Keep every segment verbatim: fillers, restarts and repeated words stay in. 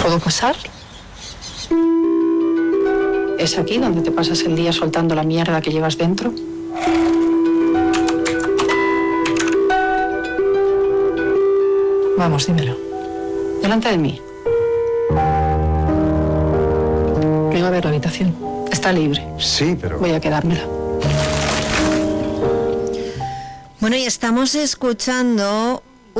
¿Puedo pasar? ¿Es aquí donde te pasas el día soltando la mierda que llevas dentro? Vamos, dímelo. Delante de mí. Vengo a ver la habitación. Está libre. Sí, pero... Voy a quedármela. Bueno, y estamos escuchando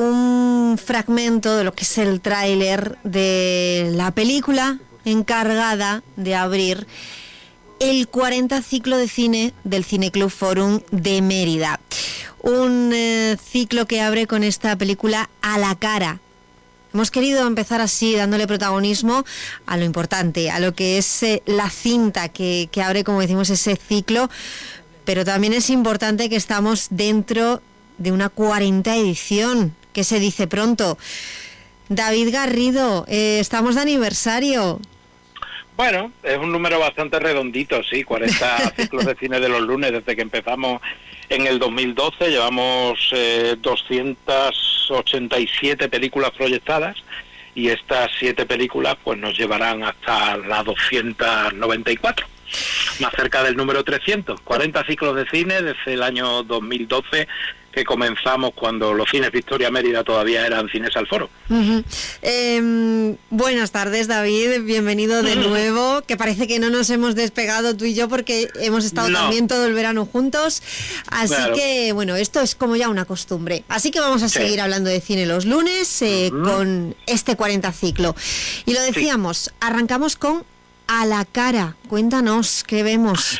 un fragmento de lo que es el tráiler de la película encargada de abrir el cuarenta ciclo de cine del Cineclub Forum de Mérida. Un eh, ciclo que abre con esta película A la cara. Hemos querido empezar así, dándole protagonismo a lo importante, a lo que es eh, la cinta que, que abre, como decimos, ese ciclo, pero también es importante que estamos dentro de una cuarenta edición, que se dice pronto. David Garrido, eh, estamos de aniversario. Bueno, es un número bastante redondito, sí, cuarenta ciclos de cine de los lunes desde que empezamos en el dos mil doce, llevamos eh, doscientas ochenta y siete películas proyectadas y estas siete películas pues nos llevarán hasta la doscientas noventa y cuatro, más cerca del número trescientos, cuarenta ciclos de cine desde el año dos mil doce, que comenzamos cuando los cines Victoria Mérida todavía eran cines al foro. Uh-huh. Eh, buenas tardes, David, bienvenido de nuevo, que parece que no nos hemos despegado tú y yo porque hemos estado no. también todo el verano juntos, así claro. que bueno, esto es como ya una costumbre, así que vamos a sí. seguir hablando de cine los lunes eh, uh-huh. con este cuarenta ciclo, y lo decíamos, sí. arrancamos con A la cara, cuéntanos, ¿qué vemos?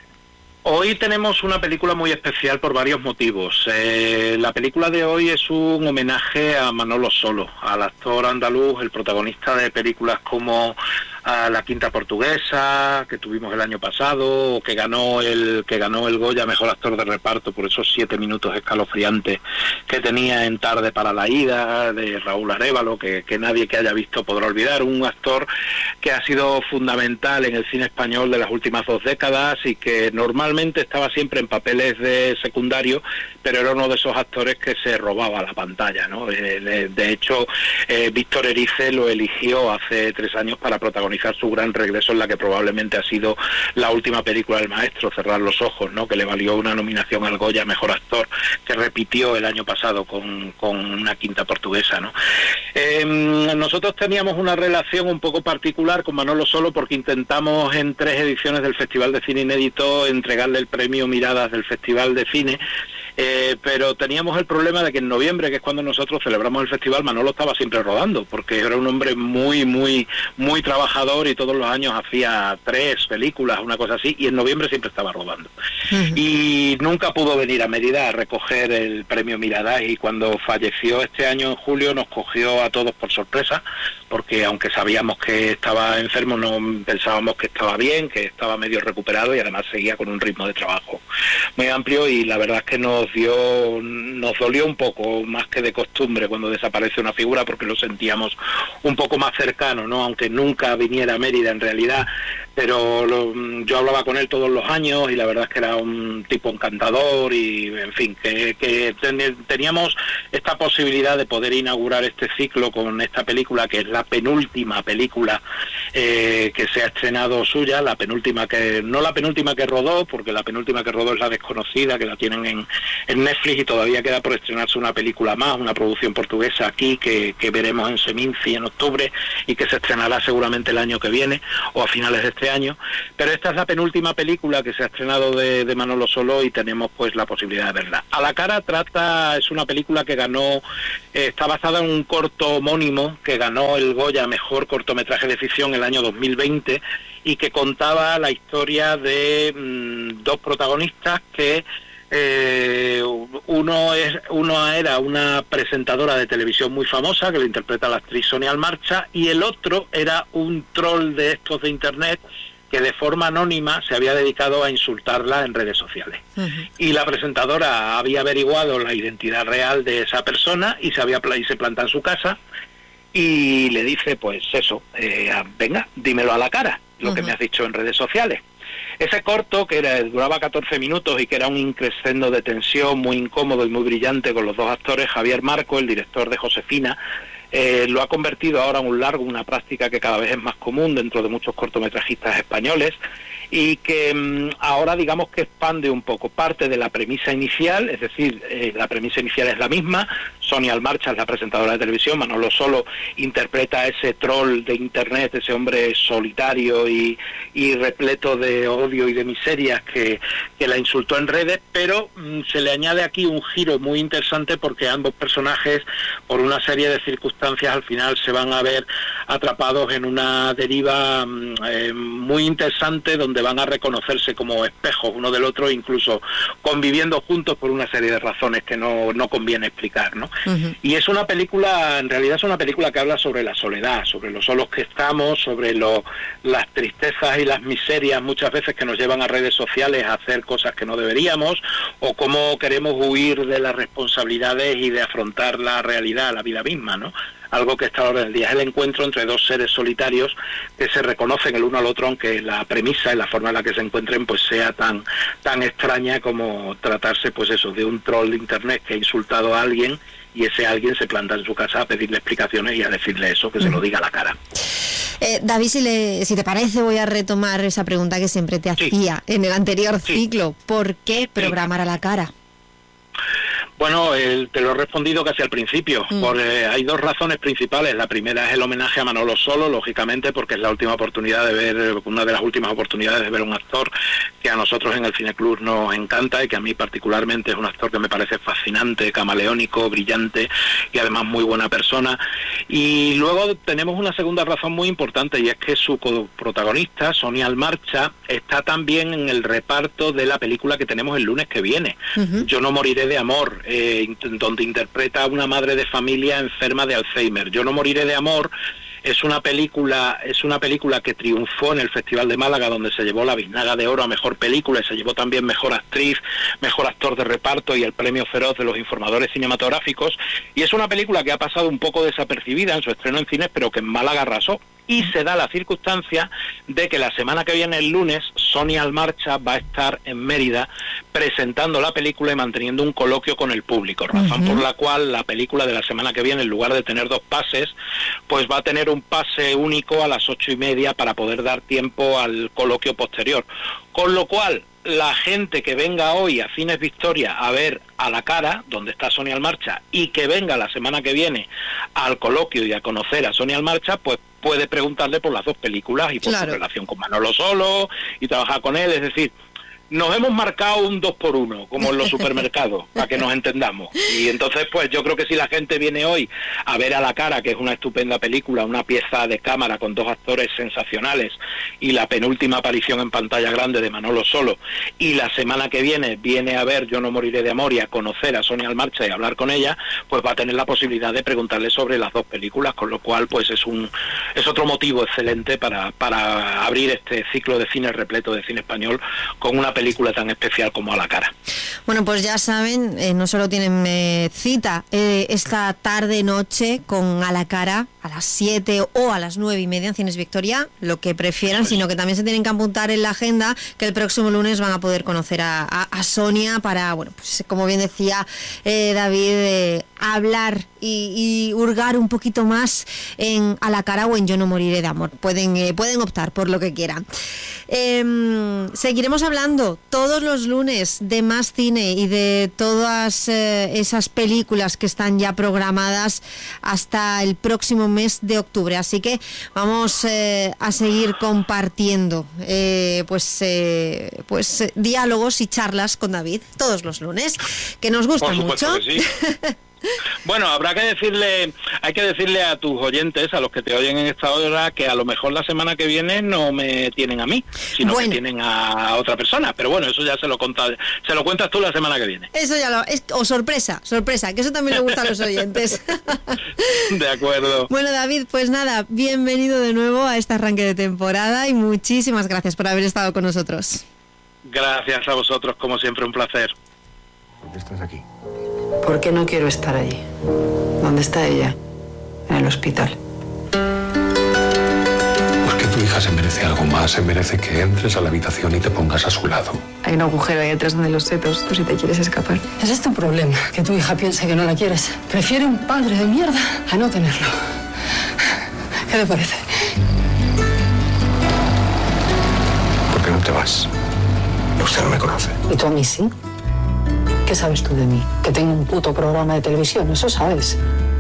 Hoy tenemos una película muy especial por varios motivos. Eh, la película de hoy es un homenaje a Manolo Solo, al actor andaluz, el protagonista de películas como a La Quinta Portuguesa, que tuvimos el año pasado, o que ganó el que ganó el Goya Mejor Actor de Reparto por esos siete minutos escalofriantes que tenía en Tarde para la ida, de Raúl Arévalo, que, que nadie que haya visto podrá olvidar. Un actor que ha sido fundamental en el cine español de las últimas dos décadas y que normalmente estaba siempre en papeles de secundario, pero era uno de esos actores que se robaba la pantalla, ¿no? De hecho, eh, Víctor Erice lo eligió hace tres años para protagonizar su gran regreso en la que probablemente ha sido la última película del maestro, Cerrar los ojos, ¿no? Que le valió una nominación al Goya Mejor Actor, que repitió el año pasado con, con Una Quinta Portuguesa, ¿no? Eh, nosotros teníamos una relación un poco particular con Manolo Solo porque intentamos en tres ediciones del Festival de Cine Inédito entregarle el premio Miradas del Festival de Cine. Eh, pero teníamos el problema de que en noviembre, que es cuando nosotros celebramos el festival, Manolo estaba siempre rodando, porque era un hombre muy, muy, muy trabajador y todos los años hacía tres películas, una cosa así, y en noviembre siempre estaba rodando. Uh-huh. Y nunca pudo venir a Mérida a recoger el premio Miradas, y cuando falleció este año en julio nos cogió a todos por sorpresa, porque aunque sabíamos que estaba enfermo, no pensábamos que estaba bien, que estaba medio recuperado y además seguía con un ritmo de trabajo muy amplio, y la verdad es que nos dio, nos dolió un poco más que de costumbre cuando desaparece una figura, porque lo sentíamos un poco más cercano, ¿no? Aunque nunca viniera a Mérida en realidad, pero lo, yo hablaba con él todos los años y la verdad es que era un tipo encantador y en fin, que, que ten, teníamos esta posibilidad de poder inaugurar este ciclo con esta película, que es la penúltima película eh, que se ha estrenado suya, la penúltima que, no la penúltima que rodó, porque la penúltima que rodó es La Desconocida, que la tienen en, en Netflix, y todavía queda por estrenarse una película más, una producción portuguesa aquí, que, que veremos en Seminci en octubre y que se estrenará seguramente el año que viene o a finales de este año, pero esta es la penúltima película que se ha estrenado de, de Manolo Solo y tenemos pues la posibilidad de verla. A la cara trata, es una película que ganó, eh, está basada en un corto homónimo que ganó el Goya Mejor Cortometraje de Ficción el año dos mil veinte y que contaba la historia de mmm, dos protagonistas que Eh, uno es uno era una presentadora de televisión muy famosa que lo interpreta la actriz Sonia Almarcha, y el otro era un troll de estos de internet que de forma anónima se había dedicado a insultarla en redes sociales. Uh-huh. Y la presentadora había averiguado la identidad real de esa persona y se había y se planta en su casa y le dice pues eso, eh, venga, dímelo a la cara, lo uh-huh. que me has dicho en redes sociales. Ese corto, que era, duraba catorce minutos y que era un increscendo de tensión muy incómodo y muy brillante con los dos actores, Javier Marco, el director de Josefina, eh, lo ha convertido ahora en un largo, una práctica que cada vez es más común dentro de muchos cortometrajistas españoles, y que mmm, ahora digamos que expande un poco parte de la premisa inicial, es decir, eh, la premisa inicial es la misma. Sonia Almarcha es la presentadora de televisión, Manolo Solo interpreta a ese troll de internet, ese hombre solitario y, y repleto de odio y de miserias que, que la insultó en redes, pero mmm, se le añade aquí un giro muy interesante porque ambos personajes, por una serie de circunstancias, al final se van a ver atrapados en una deriva mmm, eh, muy interesante, donde van a reconocerse como espejos uno del otro, incluso conviviendo juntos por una serie de razones que no, no conviene explicar, ¿no? Uh-huh. Y es una película, en realidad es una película que habla sobre la soledad, sobre lo solos que estamos, sobre lo, las tristezas y las miserias muchas veces que nos llevan a redes sociales a hacer cosas que no deberíamos, o cómo queremos huir de las responsabilidades y de afrontar la realidad, la vida misma, ¿no? Algo que está a la orden del día, es el encuentro entre dos seres solitarios que se reconocen el uno al otro, aunque la premisa y la forma en la que se encuentren pues sea tan tan extraña como tratarse pues eso de un troll de internet que ha insultado a alguien y ese alguien se planta en su casa a pedirle explicaciones y a decirle eso, que se lo diga a la cara. Eh, David, si, le, si te parece, voy a retomar esa pregunta que siempre te sí. hacía en el anterior sí. ciclo. ¿Por qué programar sí. a la cara? Bueno, eh, te lo he respondido casi al principio. Mm. Por, eh, hay dos razones principales. La primera es el homenaje a Manolo Solo, lógicamente, porque es la última oportunidad de ver, una de las últimas oportunidades de ver un actor que a nosotros en el Cineclub nos encanta y que a mí particularmente es un actor que me parece fascinante, camaleónico, brillante y además muy buena persona. Y luego tenemos una segunda razón muy importante, y es que su protagonista, Sonia Almarcha, está también en el reparto de la película que tenemos el lunes que viene, uh-huh. Yo no moriré de amor, eh, donde interpreta a una madre de familia enferma de Alzheimer. Yo no moriré de amor es una película es una película que triunfó en el Festival de Málaga, donde se llevó la Biznaga de Oro a Mejor Película y se llevó también Mejor Actriz, Mejor Actor de Reparto y el Premio Feroz de los Informadores Cinematográficos, y es una película que ha pasado un poco desapercibida en su estreno en cines, pero que en Málaga arrasó. Y se da la circunstancia de que la semana que viene, el lunes, Sonia Almarcha va a estar en Mérida presentando la película y manteniendo un coloquio con el público, razón uh-huh. por la cual la película de la semana que viene, en lugar de tener dos pases, pues va a tener un pase único a las ocho y media para poder dar tiempo al coloquio posterior. Con lo cual, la gente que venga hoy a Cines Victoria a ver A la Cara, donde está Sonia Almarcha, y que venga la semana que viene al coloquio y a conocer a Sonia Almarcha, pues puede preguntarle por las dos películas y por claro. su relación con Manolo Solo y trabajar con él, es decir, nos hemos marcado un dos por uno, como en los supermercados, para que nos entendamos. Y entonces, pues yo creo que si la gente viene hoy a ver A la Cara, que es una estupenda película, una pieza de cámara con dos actores sensacionales, y la penúltima aparición en pantalla grande de Manolo Solo, y la semana que viene viene a ver Yo no moriré de amor y a conocer a Sonia Almarcha y a hablar con ella, pues va a tener la posibilidad de preguntarle sobre las dos películas, con lo cual pues es un es otro motivo excelente para, para abrir este ciclo de cine repleto de cine español con una película tan especial como A la Cara. Bueno, pues ya saben, eh, no solo tienen eh, cita eh, esta tarde-noche con A la Cara a las siete o a las nueve y media en Cines Victoria, lo que prefieran, pues, sino que también se tienen que apuntar en la agenda que el próximo lunes van a poder conocer a, a, a Sonia para, bueno, pues como bien decía eh, David, eh, hablar y, y hurgar un poquito más en A la Cara o en Yo no moriré de amor. Pueden, eh, pueden optar por lo que quieran. Eh, seguiremos hablando todos los lunes de más cine y de todas eh, esas películas que están ya programadas hasta el próximo mes de octubre, así que vamos eh, a seguir compartiendo eh, pues eh, pues eh, diálogos y charlas con David todos los lunes, que nos gustan mucho. Que sí. Bueno, habrá que decirle, hay que decirle a tus oyentes, a los que te oyen en esta hora, que a lo mejor la semana que viene no me tienen a mí, sino bueno. que tienen a otra persona. Pero bueno, eso ya se lo contas, se lo cuentas tú la semana que viene. Eso ya lo, es, o sorpresa, sorpresa, que eso también le gusta a los oyentes. De acuerdo. Bueno, David, pues nada, bienvenido de nuevo a este arranque de temporada y muchísimas gracias por haber estado con nosotros. Gracias a vosotros, como siempre, un placer. ¿Por qué estás aquí? Porque no quiero estar allí. ¿Dónde está ella? En el hospital. Porque Tu hija se merece algo más, se merece que entres a la habitación y te pongas a su lado. Hay un agujero ahí detrás de los setos, tú si te quieres escapar. ¿Es este un problema? Que tu hija piense que no la quieres. Prefiere un padre de mierda a no tenerlo. ¿Qué te parece? ¿Por qué no te vas? Usted no me conoce. ¿Y tú a mí sí? ¿Qué sabes tú de mí? Que tengo un puto programa de televisión, eso sabes.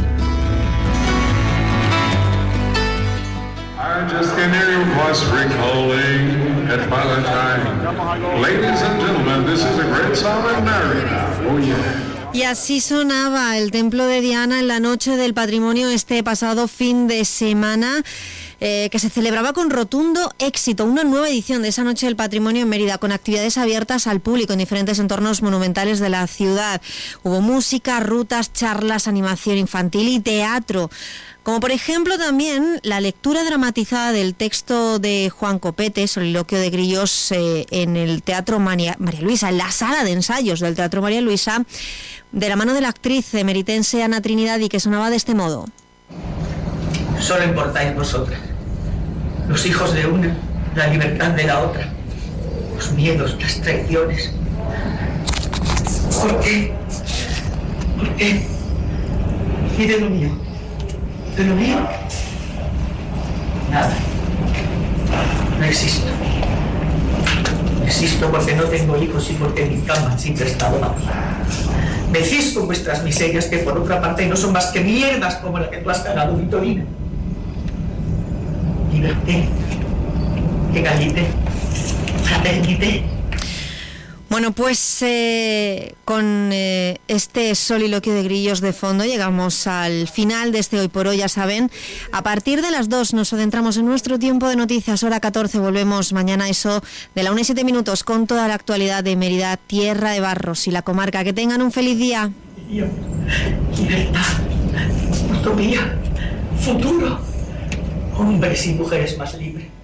I just can hear your voice recalling at twilight time. Ladies and gentlemen, this is a great song in America. Oh yeah. Y así sonaba el Templo de Diana en la Noche del Patrimonio este pasado fin de semana, eh, que se celebraba con rotundo éxito. Una nueva edición de esa Noche del Patrimonio en Mérida, con actividades abiertas al público en diferentes entornos monumentales de la ciudad. Hubo música, rutas, charlas, animación infantil y teatro. Como por ejemplo también la lectura dramatizada del texto de Juan Copete, Soliloquio de Grillos, eh, en el Teatro María, María Luisa, en la sala de ensayos del Teatro María Luisa, de la mano de la actriz emeritense Ana Trinidad, y que sonaba de este modo. Solo importáis vosotras, los hijos de una, la libertad de la otra, los miedos, las traiciones. ¿Por qué? ¿Por qué? ¿Y de lo mío? ¿De lo mío? Nada. No existo. Existo porque no tengo hijos y porque mi cama siempre ha estado vacía. Me cisco en vuestras miserias, que por otra parte no son más que mierdas como la que tú has cagado, Vitorina. Liberté. Egalité. Fraternité. Bueno, pues eh, con eh, este Soliloquio de Grillos de fondo llegamos al final de este Hoy por Hoy. Ya saben, a partir de las dos nos adentramos en nuestro tiempo de noticias, hora catorce. Volvemos mañana a eso de la una y siete minutos con toda la actualidad de Mérida, tierra de barros y la comarca. Que tengan un feliz día. Libertad, utopía, futuro, hombres y mujeres más libres.